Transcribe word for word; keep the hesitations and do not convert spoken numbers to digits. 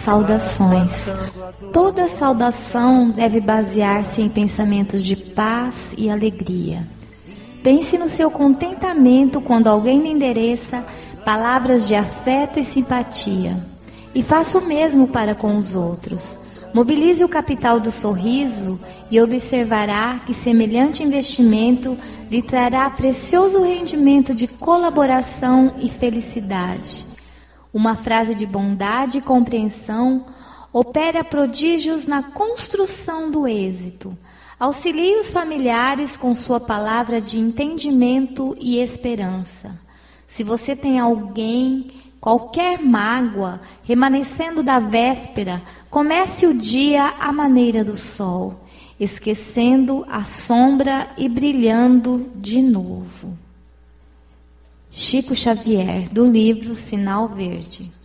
Saudações. Toda saudação deve basear-se em pensamentos de paz e alegria. Pense no seu contentamento quando alguém lhe endereça palavras de afeto e simpatia. E faça o mesmo para com os outros. Mobilize o capital do sorriso e observará que semelhante investimento lhe trará precioso rendimento de colaboração e felicidade. Uma frase de bondade e compreensão opera prodígios na construção do êxito. Auxilie os familiares com sua palavra de entendimento e esperança. Se você tem alguém, qualquer mágoa, remanescendo da véspera, comece o dia à maneira do sol, esquecendo a sombra e brilhando de novo. Chico Xavier, do livro Sinal Verde.